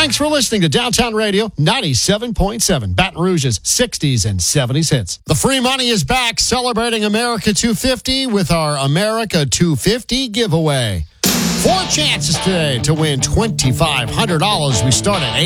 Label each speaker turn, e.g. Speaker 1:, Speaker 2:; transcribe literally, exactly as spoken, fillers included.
Speaker 1: Thanks for listening to Downtown Radio ninety-seven point seven, Baton Rouge's sixties and seventies hits. The free money is back, celebrating America two fifty with our America two fifty giveaway. Four chances today to win twenty-five hundred dollars. We start at eight